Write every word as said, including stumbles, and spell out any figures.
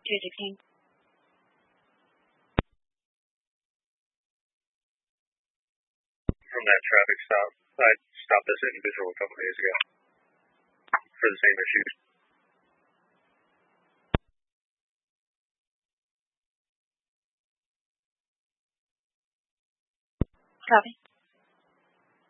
Georgia King. From that traffic stop, I stopped this individual a couple days ago for the same issue. Copy.